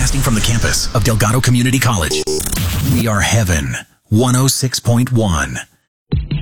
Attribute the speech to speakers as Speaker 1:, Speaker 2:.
Speaker 1: Broadcasting from the campus of Delgado Community College. We are Heaven 106.1.